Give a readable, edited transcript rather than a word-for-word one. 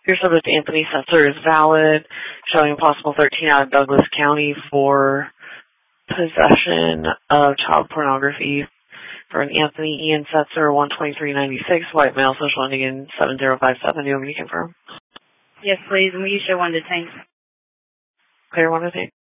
Your subject, Anthony Setzer, is valid, showing a possible 13 out of Douglas County for possession of child pornography for an Anthony Ian Setzer, 12396, white male, social Indian, 7057. Do you want me to confirm? Yes, please. And will you show one detained? Clear one detained.